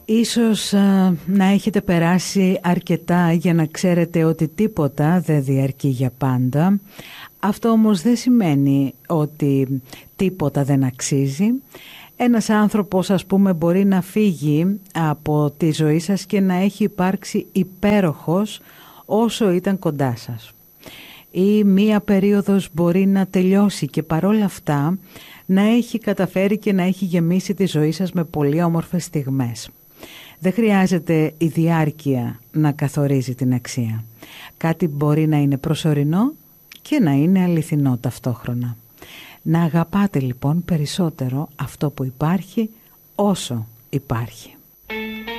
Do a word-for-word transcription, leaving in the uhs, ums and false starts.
Ίσως α, να έχετε περάσει αρκετά για να ξέρετε ότι τίποτα δεν διαρκεί για πάντα. Αυτό όμως δεν σημαίνει ότι τίποτα δεν αξίζει. Ένας άνθρωπος, ας πούμε, μπορεί να φύγει από τη ζωή σας και να έχει υπάρξει υπέροχος όσο ήταν κοντά σας. Ή μία περίοδος μπορεί να τελειώσει και παρόλα αυτά να έχει καταφέρει και να έχει γεμίσει τη ζωή σας με πολύ όμορφες στιγμές. Δεν χρειάζεται η διάρκεια να καθορίζει την αξία. Κάτι μπορεί να είναι προσωρινό και να είναι αληθινό ταυτόχρονα. Να αγαπάτε λοιπόν περισσότερο αυτό που υπάρχει όσο υπάρχει.